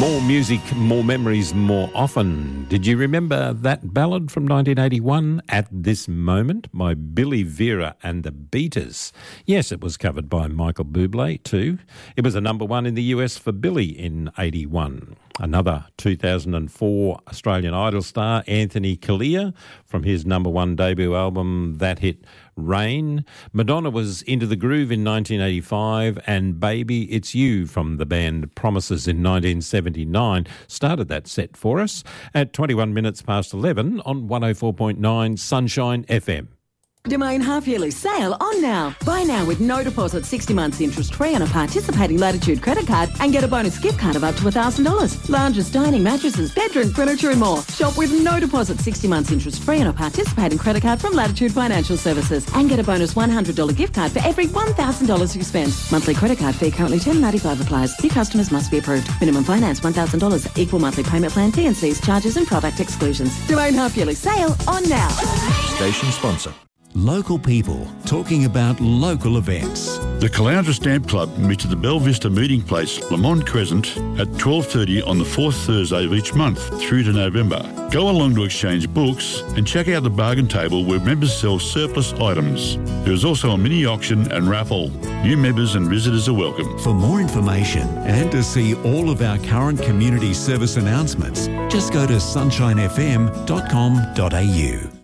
More music, more memories, more often. Did you remember that ballad from 1981, At This Moment, by Billy Vera and the Beaters? Yes, it was covered by Michael Bublé too. It was a number one in the US for Billy in 81. Another 2004 Australian Idol star, Anthony Callea, from his number one debut album, that hit Rain. Madonna was Into the Groove in 1985, and Baby It's You from the band Promises in 1979 started that set for us at 21 minutes past 11 on 104.9 Sunshine FM. Domain half-yearly sale on now. Buy now with no deposit, 60 months interest-free on a participating Latitude credit card and get a bonus gift card of up to $1,000. Lounges, dining, mattresses, bedroom furniture and more. Shop with no deposit, 60 months interest-free on a participating credit card from Latitude Financial Services and get a bonus $100 gift card for every $1,000 you spend. Monthly credit card fee currently $10.95 applies. New customers must be approved. Minimum finance $1,000. Equal monthly payment plan, T&Cs, charges and product exclusions. Domain half-yearly sale on now. Station sponsor. Local people talking about local events. The Caloundra Stamp Club meets at the Belle Vista Meeting Place, Lamont Crescent, at 12:30 on the fourth Thursday of each month through to November. Go along to exchange books and check out the bargain table where members sell surplus items. There is also a mini auction and raffle. New members and visitors are welcome. For more information and to see all of our current community service announcements, just go to sunshinefm.com.au.